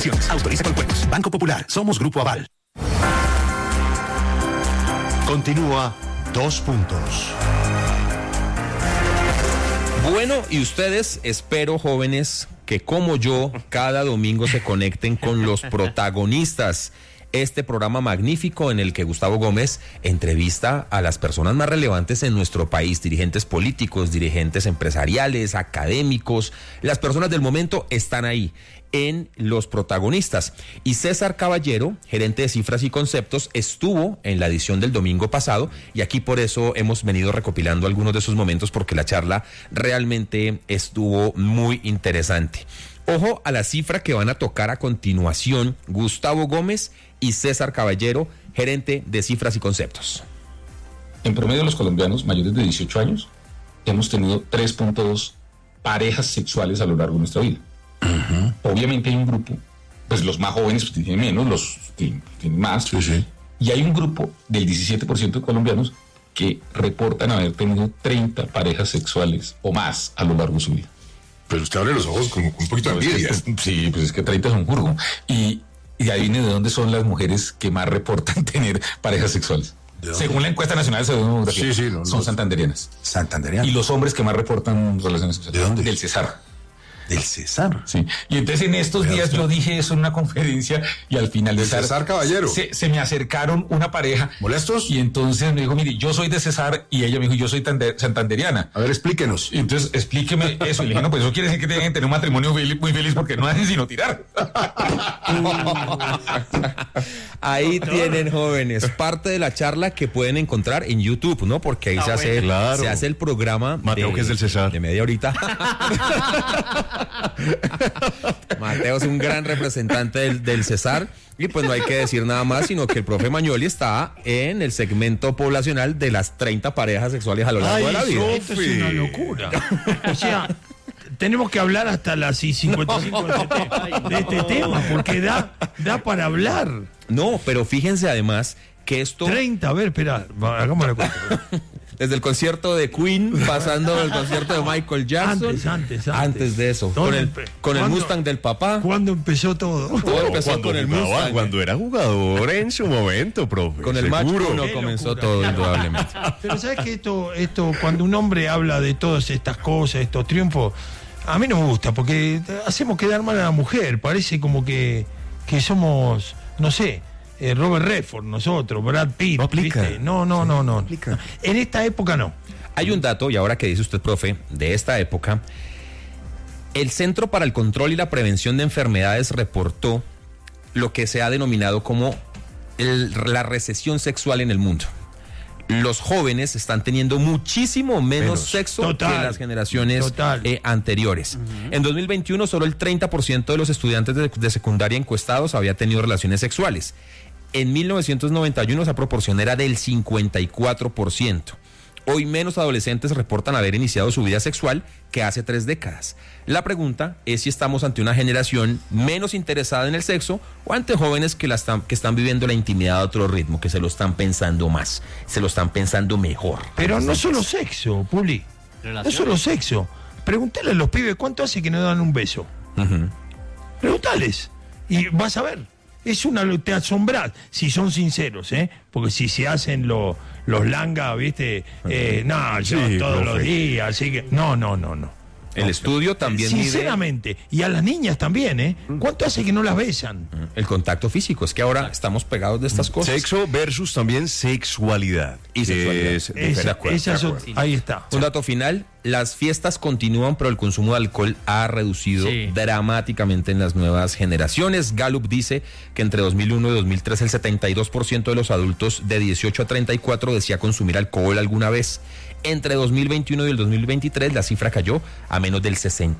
restricciones. Autoriza con juegos. Banco Popular. Somos Grupo Aval. Continúa 2 puntos. Bueno, y ustedes, espero, jóvenes, que como yo, cada domingo se conecten con los protagonistas. Este programa magnífico en el que Gustavo Gómez entrevista a las personas más relevantes en nuestro país, dirigentes políticos, dirigentes empresariales, académicos, las personas del momento están ahí en Los Protagonistas. Y César Caballero, gerente de Cifras y Conceptos, estuvo en la edición del domingo pasado y aquí por eso hemos venido recopilando algunos de sus momentos porque la charla realmente estuvo muy interesante. Ojo a la cifra que van a tocar a continuación Gustavo Gómez y César Caballero, gerente de Cifras y Conceptos. En promedio, los colombianos mayores de 18 años hemos tenido 3.2 parejas sexuales a lo largo de nuestra vida. Uh-huh. Obviamente hay un grupo, pues los más jóvenes pues, tienen menos, los que tienen más. Sí, sí. Y hay un grupo del 17% de colombianos que reportan haber tenido 30 parejas sexuales o más a lo largo de su vida. Pero usted abre los ojos con un poquito de envidia. Sí, pues es que 30 es un jurgo. Y adivine de dónde son las mujeres que más reportan tener parejas sexuales. Según la encuesta nacional de demografía, son santanderianas. Santanderianas. Y los hombres que más reportan relaciones sexuales. ¿De dónde? Del Cesar. ¿Del Cesar? Sí. Y entonces en estos días yo dije eso en una conferencia y al finalizar... ¿De Cesar Caballero? Se me acercaron una pareja. ¿Molestos? Y entonces me dijo, mire, yo soy de Cesar y ella me dijo, yo soy santanderiana. A ver, explíquenos. Y entonces explíqueme eso. Y le dije, no, pues eso quiere decir que tienen que tener un matrimonio muy feliz porque no hacen sino tirar. Ahí tienen, jóvenes, parte de la charla que pueden encontrar en YouTube, ¿no? Porque ahí se hace el programa. Mateo, que es del Cesar. De media horita. Mateo es un gran representante del Cesar y pues no hay que decir nada más, sino que el profe Magnoli está en el segmento poblacional de las 30 parejas sexuales a lo largo de la vida. Esto es una locura. O sea, tenemos que hablar hasta las 55 de este tema, porque da para hablar. No, pero fíjense además que esto... 30, a ver, espera, hagamos la cuenta. Desde el concierto de Queen, pasando al concierto de Michael Jackson. Antes de eso. Con el Mustang del papá. ¿Cuándo empezó todo? Todo empezó con el Mustang. Cuando era jugador en su momento, profe. Con el Match 1 comenzó todo, indudablemente. Pero ¿sabes que esto, cuando un hombre habla de todas estas cosas, estos triunfos, a mí no me gusta, porque hacemos quedar mal a la mujer. Parece como que somos, no sé... Robert Redford, nosotros, Brad Pitt. No aplica. ¿viste? No. Aplica. En esta época no. Hay un dato, y ahora que dice usted, profe, de esta época, el Centro para el Control y la Prevención de Enfermedades reportó lo que se ha denominado como la recesión sexual en el mundo. Los jóvenes están teniendo muchísimo menos sexo que las generaciones anteriores. Uh-huh. En 2021, solo el 30% de los estudiantes de secundaria encuestados había tenido relaciones sexuales. En 1991 esa proporción era del 54%. Hoy menos adolescentes reportan haber iniciado su vida sexual que hace 3 décadas. La pregunta es si estamos ante una generación menos interesada en el sexo o ante jóvenes que están viviendo la intimidad a otro ritmo, que se lo están pensando más, se lo están pensando mejor. Pero no solo sexo, Puli. No solo sexo. Pregúntale a los pibes cuánto hace que no dan un beso. Uh-huh. Pregúntales y vas a ver. Te asombras si son sinceros, porque si se hacen los langas, ¿viste? Yo todos los días, así que... No. El estudio también sinceramente, y a las niñas también, ¿cuánto hace que no las besan? El contacto físico, es que ahora estamos pegados de estas cosas. Sexo versus también sexualidad. Y sexualidad. Ahí está. Un dato final, las fiestas continúan, pero el consumo de alcohol ha reducido dramáticamente en las nuevas generaciones. Gallup dice que entre 2001 y 2003 el 72% de los adultos de 18 a 34 decía consumir alcohol alguna vez. Entre 2021 y el 2023 la cifra cayó a menos del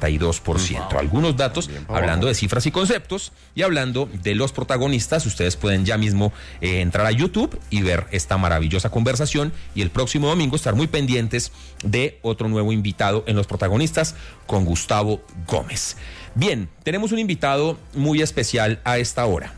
62%. Algunos datos, hablando de cifras y conceptos y hablando de los protagonistas, ustedes pueden ya mismo entrar a YouTube y ver esta maravillosa conversación y el próximo domingo estar muy pendientes de otro nuevo invitado en Los Protagonistas con Gustavo Gómez. Bien, tenemos un invitado muy especial a esta hora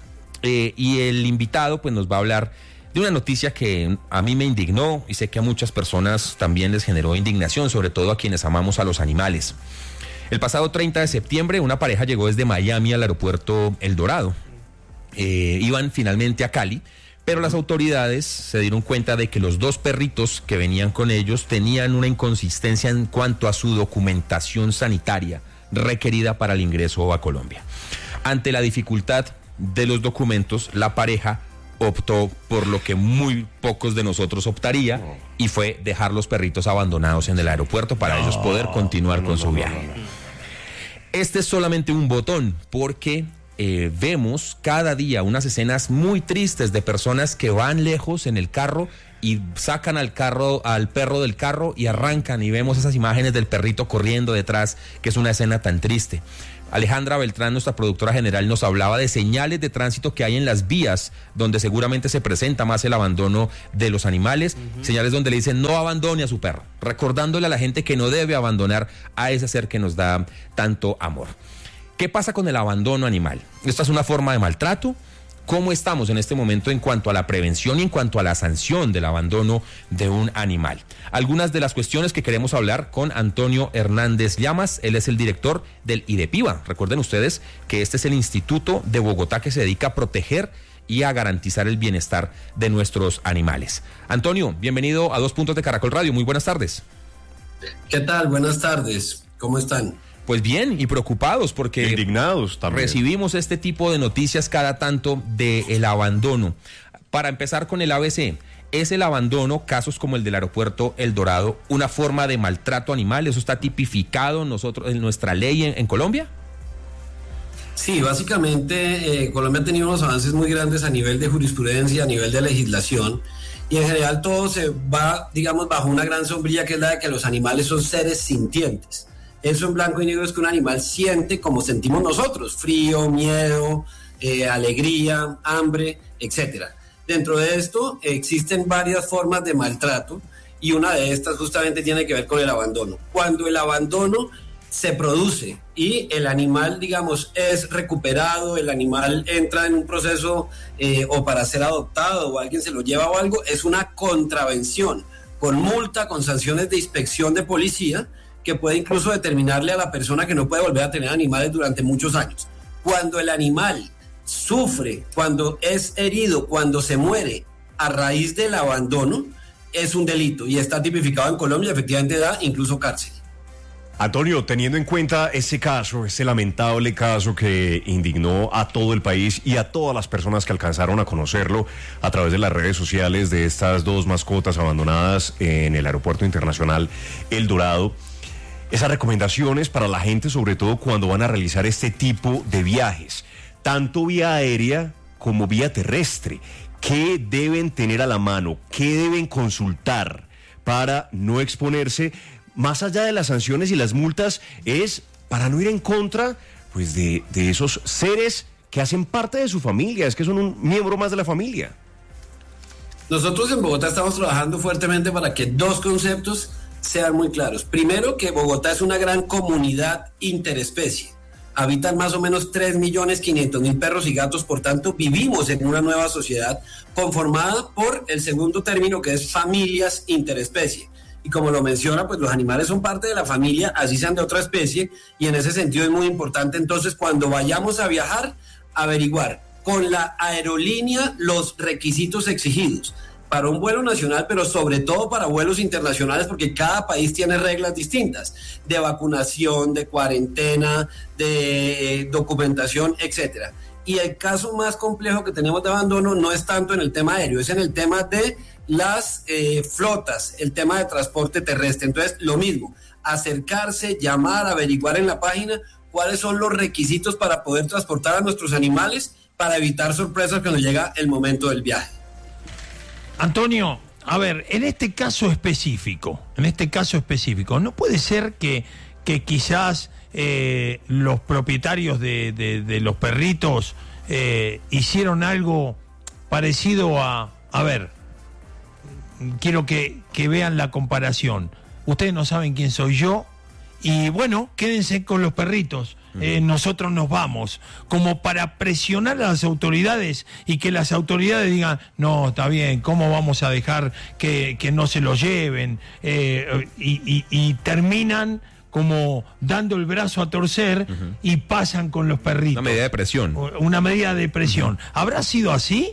y el invitado pues nos va a hablar de una noticia que a mí me indignó y sé que a muchas personas también les generó indignación, sobre todo a quienes amamos a los animales. El pasado 30 de septiembre, una pareja llegó desde Miami al aeropuerto El Dorado. Iban finalmente a Cali, pero las autoridades se dieron cuenta de que los 2 perritos que venían con ellos tenían una inconsistencia en cuanto a su documentación sanitaria requerida para el ingreso a Colombia. Ante la dificultad de los documentos, la pareja optó por lo que muy pocos de nosotros optaría, y fue dejar los perritos abandonados en el aeropuerto para ellos poder continuar con su viaje. Este es solamente un botón, porque vemos cada día unas escenas muy tristes de personas que van lejos en el carro y sacan al perro del carro y arrancan, y vemos esas imágenes del perrito corriendo detrás, que es una escena tan triste. Alejandra Beltrán, nuestra productora general, nos hablaba de señales de tránsito que hay en las vías donde seguramente se presenta más el abandono de los animales, señales donde le dicen no abandone a su perro, recordándole a la gente que no debe abandonar a ese ser que nos da tanto amor. ¿Qué pasa con el abandono animal? ¿Esta es una forma de maltrato? ¿Cómo estamos en este momento en cuanto a la prevención y en cuanto a la sanción del abandono de un animal? Algunas de las cuestiones que queremos hablar con Antonio Hernández Llamas. Él es el director del IDEPIBA. Recuerden ustedes que este es el instituto de Bogotá que se dedica a proteger y a garantizar el bienestar de nuestros animales. Antonio, bienvenido a 2 Puntos de Caracol Radio. Muy buenas tardes. ¿Qué tal? Buenas tardes. ¿Cómo están? Pues bien, y preocupados porque indignados también. Recibimos este tipo de noticias cada tanto del abandono. Para empezar con el ABC, ¿es el abandono, casos como el del aeropuerto El Dorado, una forma de maltrato animal? ¿Eso está tipificado en nuestra ley en Colombia? Sí, básicamente Colombia ha tenido unos avances muy grandes a nivel de jurisprudencia, a nivel de legislación, y en general todo se va, digamos, bajo una gran sombrilla, que es la de que los animales son seres sintientes. Eso en blanco y negro es que un animal siente como sentimos nosotros: frío, miedo, alegría, hambre, etcétera. Dentro de esto existen varias formas de maltrato, y una de estas justamente tiene que ver con el abandono. Cuando el abandono se produce y el animal, digamos, es recuperado, el animal entra en un proceso o para ser adoptado o alguien se lo lleva o algo, es una contravención con multa, con sanciones de inspección de policía, que puede incluso determinarle a la persona que no puede volver a tener animales durante muchos años. Cuando el animal sufre, cuando es herido, cuando se muere a raíz del abandono, es un delito y está tipificado en Colombia, efectivamente da incluso cárcel. Antonio, teniendo en cuenta ese caso, ese lamentable caso que indignó a todo el país y a todas las personas que alcanzaron a conocerlo a través de las redes sociales, de estas 2 mascotas abandonadas en el aeropuerto internacional El Dorado, esas recomendaciones para la gente, sobre todo cuando van a realizar este tipo de viajes, tanto vía aérea como vía terrestre, ¿qué deben tener a la mano? ¿Qué deben consultar para no exponerse? Más allá de las sanciones y las multas, es para no ir en contra, pues, de esos seres que hacen parte de su familia, es que son un miembro más de la familia. Nosotros en Bogotá estamos trabajando fuertemente para que 2 conceptos sean muy claros. Primero, que Bogotá es una gran comunidad interespecie. Habitan más o menos 3.500.000 perros y gatos, por tanto vivimos en una nueva sociedad conformada por el segundo término, que es familias interespecie. Y como lo menciona, pues los animales son parte de la familia, así sean de otra especie, y en ese sentido es muy importante entonces cuando vayamos a viajar, averiguar con la aerolínea los requisitos exigidos para un vuelo nacional, pero sobre todo para vuelos internacionales, porque cada país tiene reglas distintas de vacunación, de cuarentena, de documentación, etcétera. Y el caso más complejo que tenemos de abandono no es tanto en el tema aéreo, es en el tema de las flotas, el tema de transporte terrestre. Entonces, lo mismo, acercarse, llamar, averiguar en la página cuáles son los requisitos para poder transportar a nuestros animales para evitar sorpresas cuando llega el momento del viaje. Antonio, a ver, en este caso específico, ¿no puede ser que quizás los propietarios de los perritos hicieron algo parecido a ver, quiero que vean la comparación. Ustedes no saben quién soy yo y bueno, quédense con los perritos. Nosotros nos vamos, como para presionar a las autoridades y que las autoridades digan, no, está bien, ¿cómo vamos a dejar que no se lo lleven? Y terminan como dando el brazo a torcer y pasan con los perritos. Una medida de presión. Una medida de presión. ¿Habrá sido así?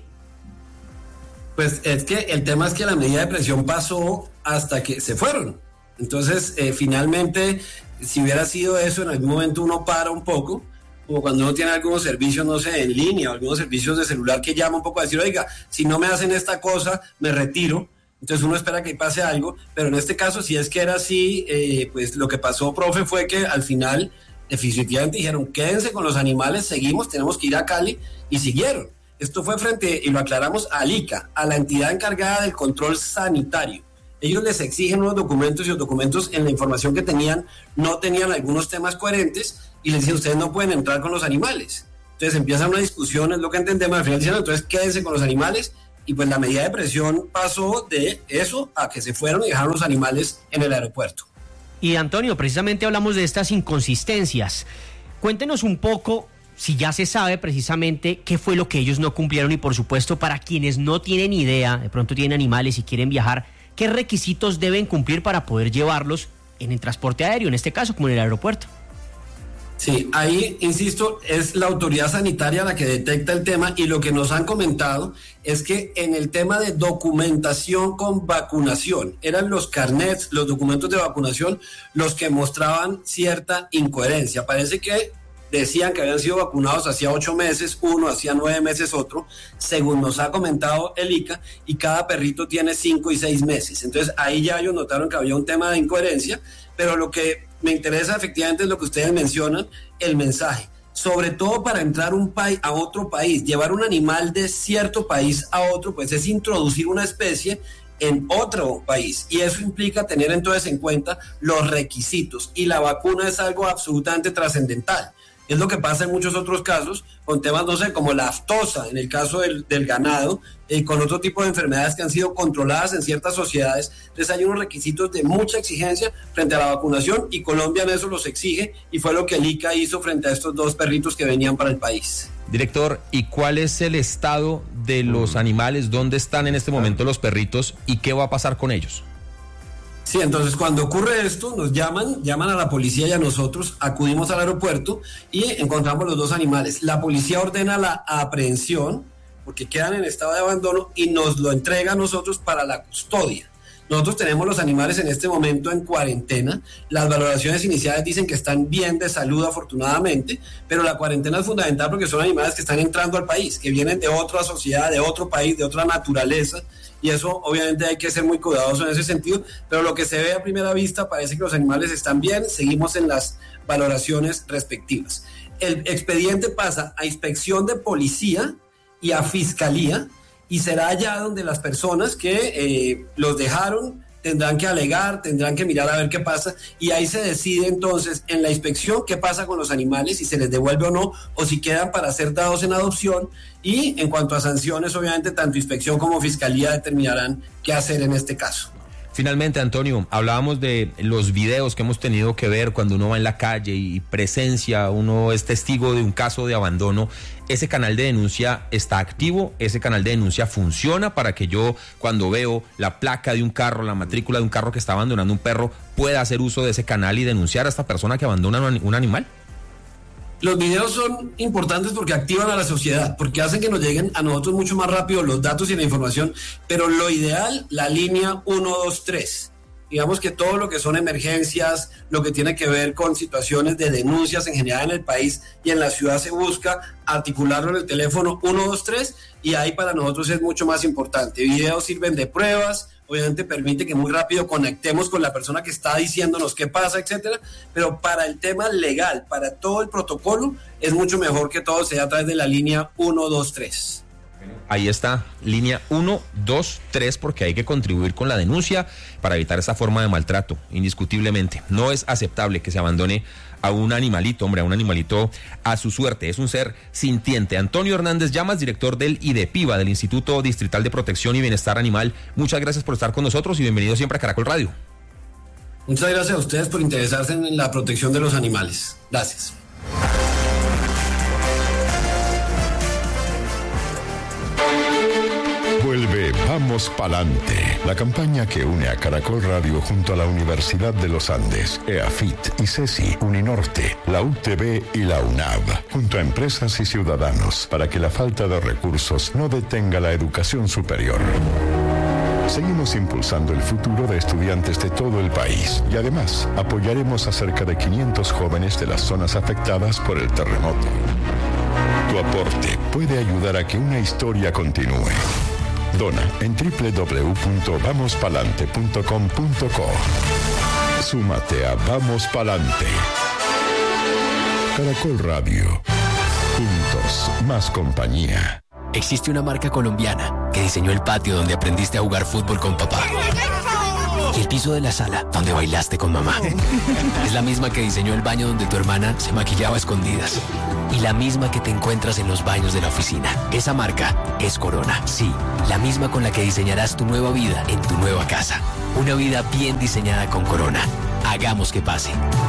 Pues es que el tema es que la medida de presión pasó hasta que se fueron. Entonces, finalmente, si hubiera sido eso, en algún momento uno para un poco, como cuando uno tiene algunos servicios, no sé, en línea, o algunos servicios de celular que llama un poco a decir, oiga, si no me hacen esta cosa, me retiro. Entonces uno espera que pase algo, pero en este caso, si es que era así, pues lo que pasó, profe, fue que al final definitivamente dijeron, quédense con los animales, seguimos, tenemos que ir a Cali, y siguieron. Esto fue frente, y lo aclaramos, a ALICA, a la entidad encargada del control sanitario. Ellos les exigen unos documentos y los documentos en la información que tenían no tenían algunos temas coherentes y les dicen, ustedes no pueden entrar con los animales. Entonces empieza una discusión, es lo que entendemos, al final dicen, entonces quédense con los animales, y pues la medida de presión pasó de eso a que se fueron y dejaron los animales en el aeropuerto. Y Antonio, precisamente hablamos de estas inconsistencias. Cuéntenos un poco, si ya se sabe precisamente qué fue lo que ellos no cumplieron, y por supuesto para quienes no tienen idea, de pronto tienen animales y quieren viajar, ¿qué requisitos deben cumplir para poder llevarlos en el transporte aéreo, en este caso como en el aeropuerto? Sí, ahí, insisto, es la autoridad sanitaria la que detecta el tema, y lo que nos han comentado es que en el tema de documentación con vacunación, eran los carnets, los documentos de vacunación, los que mostraban cierta incoherencia. Parece que decían que habían sido vacunados hacía 8 meses, uno, hacía 9 meses otro, según nos ha comentado el ICA, y cada perrito tiene 5 y 6 meses. Entonces ahí ya ellos notaron que había un tema de incoherencia, pero lo que me interesa efectivamente es lo que ustedes mencionan, el mensaje. Sobre todo para entrar a otro país, llevar un animal de cierto país a otro, pues es introducir una especie en otro país, y eso implica tener entonces en cuenta los requisitos, y la vacuna es algo absolutamente trascendental. Es lo que pasa en muchos otros casos con temas, no sé, como la aftosa, en el caso del ganado, con otro tipo de enfermedades que han sido controladas en ciertas sociedades. Entonces hay unos requisitos de mucha exigencia frente a la vacunación, y Colombia en eso los exige, y fue lo que el ICA hizo frente a estos 2 perritos que venían para el país. Director, ¿y cuál es el estado de los animales? ¿Dónde están en este momento los perritos y qué va a pasar con ellos? Sí, entonces cuando ocurre esto, nos llaman a la policía y a nosotros, acudimos al aeropuerto y encontramos los 2 animales. La policía ordena la aprehensión porque quedan en estado de abandono y nos lo entrega a nosotros para la custodia. Nosotros tenemos los animales en este momento en cuarentena. Las valoraciones iniciales dicen que están bien de salud, afortunadamente, pero la cuarentena es fundamental porque son animales que están entrando al país, que vienen de otra sociedad, de otro país, de otra naturaleza, y eso obviamente hay que ser muy cuidadoso en ese sentido, pero lo que se ve a primera vista parece que los animales están bien. Seguimos en las valoraciones respectivas. El expediente pasa a inspección de policía y a fiscalía, y será allá donde las personas que los dejaron tendrán que alegar, tendrán que mirar a ver qué pasa, y ahí se decide entonces en la inspección qué pasa con los animales, si se les devuelve o no, o si quedan para ser dados en adopción, y en cuanto a sanciones, obviamente tanto inspección como fiscalía determinarán qué hacer en este caso. Finalmente, Antonio, hablábamos de los videos que hemos tenido que ver cuando uno va en la calle y presencia, uno es testigo de un caso de abandono. ¿Ese canal de denuncia está activo? ¿Ese canal de denuncia funciona para que yo, cuando veo la placa de un carro, la matrícula de un carro que está abandonando un perro, pueda hacer uso de ese canal y denunciar a esta persona que abandona un animal? Los videos son importantes porque activan a la sociedad, porque hacen que nos lleguen a nosotros mucho más rápido los datos y la información, pero lo ideal, la línea 123. Digamos que todo lo que son emergencias, lo que tiene que ver con situaciones de denuncias en general en el país y en la ciudad, se busca articularlo en el teléfono 123, y ahí para nosotros es mucho más importante. Videos sirven de pruebas, obviamente permite que muy rápido conectemos con la persona que está diciéndonos qué pasa, etcétera, pero para el tema legal, para todo el protocolo, es mucho mejor que todo sea a través de la línea 123. Ahí está, línea 123, porque hay que contribuir con la denuncia para evitar esa forma de maltrato, indiscutiblemente. No es aceptable que se abandone a un animalito, hombre, a un animalito a su suerte. Es un ser sintiente. Antonio Hernández Llamas, director del IDEPIBA, del Instituto Distrital de Protección y Bienestar Animal. Muchas gracias por estar con nosotros y bienvenido siempre a Caracol Radio. Muchas gracias a ustedes por interesarse en la protección de los animales. Gracias. Vuelve Vamos Palante, la campaña que une a Caracol Radio junto a la Universidad de los Andes, EAFIT y CESI, Uninorte, la UTB y la UNAV, junto a empresas y ciudadanos, para que la falta de recursos no detenga la educación superior. Seguimos impulsando el futuro de estudiantes de todo el país y además apoyaremos a cerca de 500 jóvenes de las zonas afectadas por el terremoto. Tu aporte puede ayudar a que una historia continúe. Dona en www.vamospalante.com.co. Súmate a Vamos Palante. Caracol Radio. Juntos, más compañía. Existe una marca colombiana que diseñó el patio donde aprendiste a jugar fútbol con papá. Y el piso de la sala donde bailaste con mamá. Es la misma que diseñó el baño donde tu hermana se maquillaba a escondidas. Y la misma que te encuentras en los baños de la oficina. Esa marca es Corona. Sí, la misma con la que diseñarás tu nueva vida en tu nueva casa. Una vida bien diseñada con Corona. Hagamos que pase.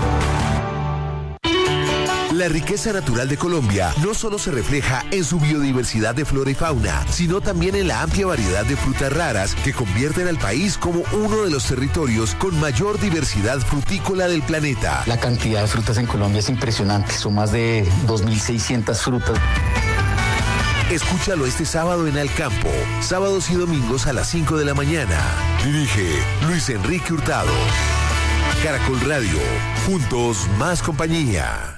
La riqueza natural de Colombia no solo se refleja en su biodiversidad de flora y fauna, sino también en la amplia variedad de frutas raras que convierten al país como uno de los territorios con mayor diversidad frutícola del planeta. La cantidad de frutas en Colombia es impresionante, son más de 2.600 frutas. Escúchalo este sábado en Al Campo, sábados y domingos a las 5 de la mañana. Dirige Luis Enrique Hurtado. Caracol Radio, juntos más compañía.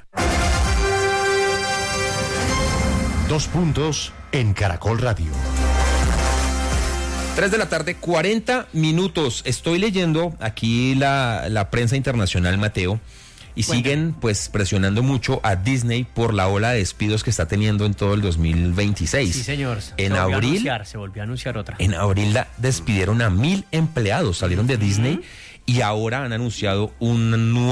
2 puntos en Caracol Radio. 3 de la tarde, 40 minutos. Estoy leyendo aquí la prensa internacional, Mateo, y siguen pues presionando mucho a Disney por la ola de despidos que está teniendo en todo el 2026. Sí, señor. En abril se volvió a anunciar otra. En abril despidieron a 1,000 empleados, salieron de Disney y ahora han anunciado una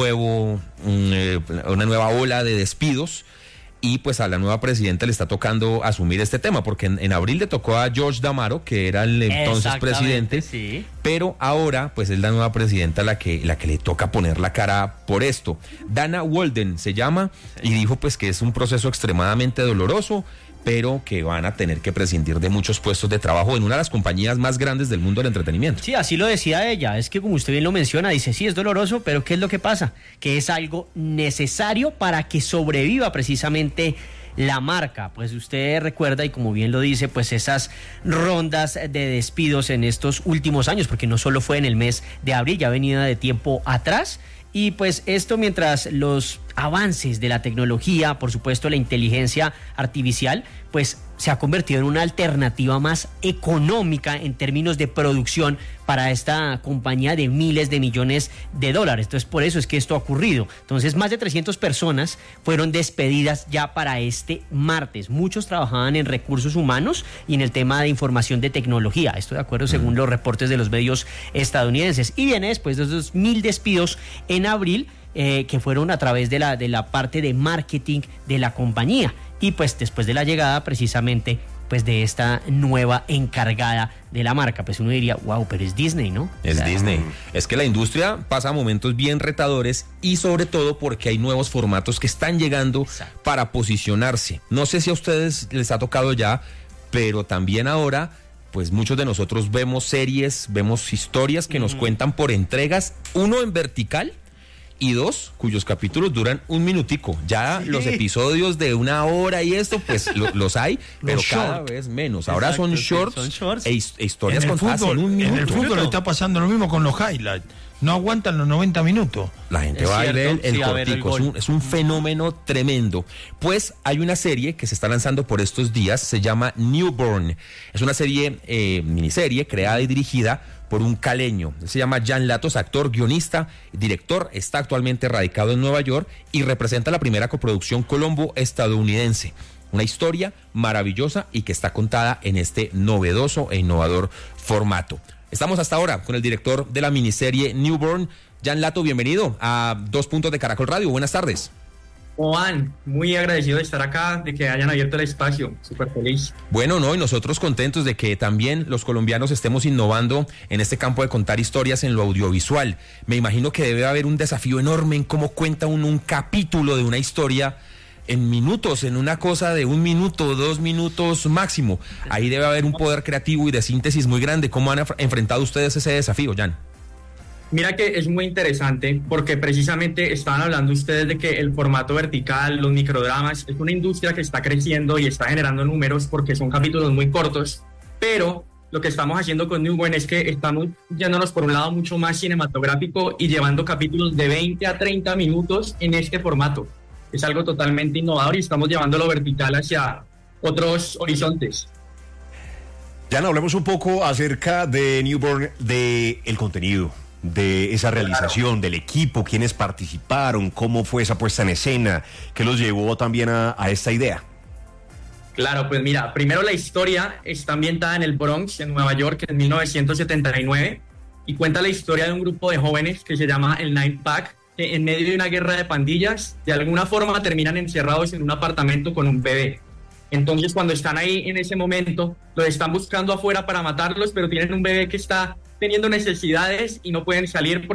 nueva ola de despidos. Y pues a la nueva presidenta le está tocando asumir este tema, porque en abril le tocó a George Damaro, que era el entonces presidente, sí. Pero ahora pues es la nueva presidenta la que le toca poner la cara por esto. Dana Walden se llama y dijo pues que es un proceso extremadamente doloroso, pero que van a tener que prescindir de muchos puestos de trabajo en una de las compañías más grandes del mundo del entretenimiento. Sí, así lo decía ella, es que como usted bien lo menciona, dice, sí, es doloroso, pero ¿qué es lo que pasa? Que es algo necesario para que sobreviva precisamente la marca. Pues usted recuerda, y como bien lo dice, pues esas rondas de despidos en estos últimos años, porque no solo fue en el mes de abril, ya venía de tiempo atrás. Y pues esto mientras los avances de la tecnología, por supuesto la inteligencia artificial, pues se ha convertido en una alternativa más económica en términos de producción para esta compañía de miles de millones de dólares. Entonces por eso es que esto ha ocurrido. Entonces más de 300 personas fueron despedidas ya para este martes. Muchos trabajaban en recursos humanos y en el tema de información de tecnología. Esto de acuerdo según los reportes de los medios estadounidenses. Y viene después de esos 1,000 despidos en abril, que fueron a través de la parte de marketing de la compañía. Y pues después de la llegada precisamente pues de esta nueva encargada de la marca, pues uno diría, wow, pero es Disney, ¿no? Es Disney. Es que la industria pasa momentos bien retadores y sobre todo porque hay nuevos formatos que están llegando para posicionarse. No sé si a ustedes les ha tocado ya, pero también ahora pues muchos de nosotros vemos series, vemos historias que nos cuentan por entregas, uno en vertical y 2 cuyos capítulos duran 1 minutico. Ya los episodios de 1 hora y esto, pues los hay, pero cada vez menos. Ahora son shorts e historias contadas en 1 minuto. En el fútbol está pasando lo mismo con los highlights. No aguantan los 90 minutos. La gente va a ver el cortico. Es un fenómeno tremendo. Pues hay una serie que se está lanzando por estos días, se llama Newborn. Es una serie, miniserie, creada y dirigida por un caleño. Se llama Jan Latos, actor, guionista, director. Está actualmente radicado en Nueva York y representa la primera coproducción colombo-estadounidense. Una historia maravillosa y que está contada en este novedoso e innovador formato. Estamos hasta ahora con el director de la miniserie Newborn, Jan Lato. Bienvenido a 2 puntos de Caracol Radio. Buenas tardes. Juan, muy agradecido de estar acá, de que hayan abierto el espacio, súper feliz. Bueno, no, y nosotros contentos de que también los colombianos estemos innovando en este campo de contar historias en lo audiovisual. Me imagino que debe haber un desafío enorme en cómo cuenta uno un capítulo de una historia en minutos, en una cosa de 1 minuto, 2 minutos máximo. Ahí debe haber un poder creativo y de síntesis muy grande. ¿Cómo han enfrentado ustedes ese desafío, Jan? Mira que es muy interesante porque precisamente estaban hablando ustedes de que el formato vertical, los microdramas, es una industria que está creciendo y está generando números porque son capítulos muy cortos, pero lo que estamos haciendo con Newborn es que estamos yéndonos por un lado mucho más cinematográfico y llevando capítulos de 20 a 30 minutos en este formato. Es algo totalmente innovador y estamos llevándolo vertical hacia otros horizontes. Ya no hablemos un poco acerca de Newborn, de el contenido, de esa realización, del equipo, quiénes participaron, cómo fue esa puesta en escena, qué los llevó también a esta idea. Claro, pues mira, primero la historia está ambientada en el Bronx, en Nueva York, en 1979, y cuenta la historia de un grupo de jóvenes que se llama el Nine Pack, que en medio de una guerra de pandillas, de alguna forma terminan encerrados en un apartamento con un bebé. Entonces, cuando están ahí en ese momento, los están buscando afuera para matarlos, pero tienen un bebé que está teniendo necesidades y no pueden salir